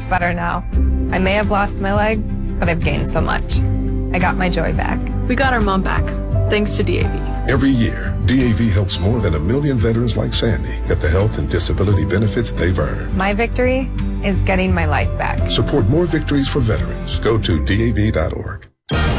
much better now. I may have lost my leg, but I've gained so much. I got my joy back. We got our mom back, thanks to DAV. Every year, DAV helps more than 1 million veterans like Sandy get the health and disability benefits they've earned. My victory is getting my life back. Support more victories for veterans. Go to DAV.org.